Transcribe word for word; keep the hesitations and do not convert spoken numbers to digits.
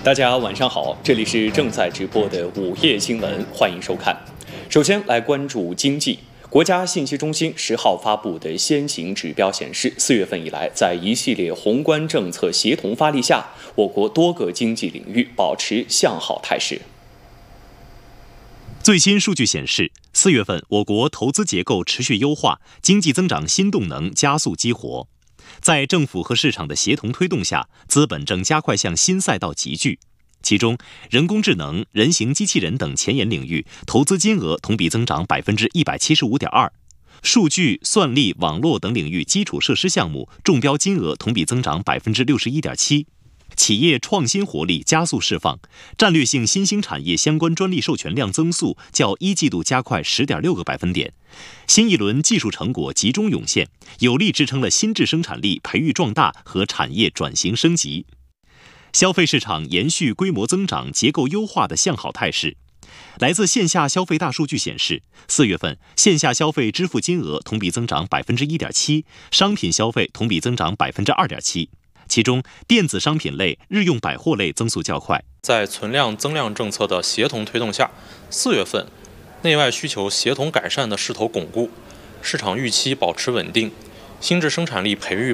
大家晚上好，这里是正在直播的午夜新闻，欢迎收看。首先来关注经济。国家信息中心十号发布的先行指标显示，四月份以来，在一系列宏观政策协同发力下，我国多个经济领域保持向好态势。 最新数据显示，四月份我国投资结构持续优化，经济增长新动能加速激活。在政府和市场的协同推动下，资本正加快向新赛道集聚。其中，人工智能、人形机器人等前沿领域投资金额同比增长百分之一百七十五点二，数据、算力、网络等领域基础设施项目中标金额同比增长百分之六十一点七。企业创新活力加速释放，战略性新兴产业相关专利授权量增速较一季度加快十点六个百分点。新一轮技术成果集中涌现，有力支撑了新质生产力培育壮大和产业转型升级。消费市场延续规模增长、结构优化的向好态势。来自线下消费大数据显示，四月份线下消费支付金额同比增长百分之一点七，商品消费同比增长百分之二点七。其中，电子商品类、日用百货类增速较快。 在存量增量政策的协同推动下，四月份内外需求协同改善的势头巩固，市场预期保持稳定，新质生产力培育